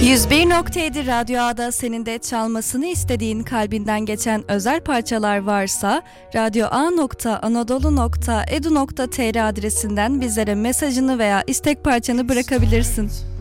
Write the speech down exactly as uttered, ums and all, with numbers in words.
yüz bir nokta yedi Radyo A'da senin de çalmasını istediğin kalbinden geçen özel parçalar varsa radyo a nokta anadolu nokta edu nokta tr adresinden bizlere mesajını veya istek parçanı bırakabilirsin.